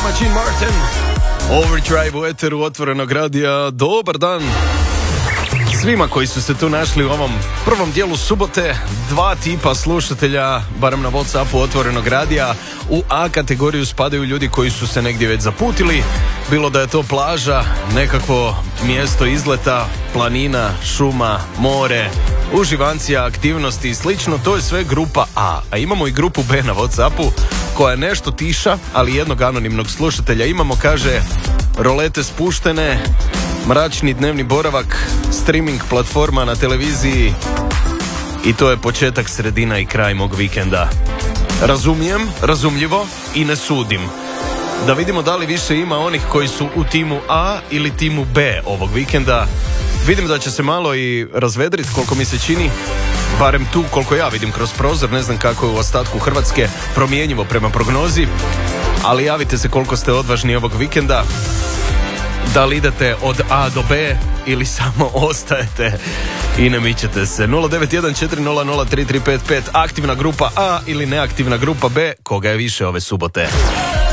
pjesma Gene Martin. Overdrive u eteru Otvorenog radija. Dobar dan svima koji su se tu našli u ovom prvom dijelu subote. Dva tipa slušatelja, barem na WhatsAppu Otvorenog radija. U A kategoriju spadaju ljudi koji su se negdje već zaputili. Bilo da je to plaža, nekakvo mjesto izleta, planina, šuma, more, uživancija, aktivnosti i slično. To je sve grupa A. A imamo i grupu B na WhatsAppu koja je nešto tiša, ali jednog anonimnog slušatelja imamo. Kaže, rolete spuštene, mračni dnevni boravak, streaming platforma na televiziji i to je početak, sredina i kraj mog vikenda. Razumijem, razumljivo i ne sudim. Da vidimo da li više ima onih koji su u timu A ili timu B ovog vikenda. Vidim da će se malo i razvedriti, koliko mi se čini, barem tu koliko ja vidim kroz prozor. Ne znam kako je u ostatku Hrvatske, promjenjivo prema prognozi, ali javite se koliko ste odvažni ovog vikenda. Da li idete od A do B ili samo ostajete i ne mičete se. 091400335, aktivna grupa A ili neaktivna grupa B, koga je više ove subote?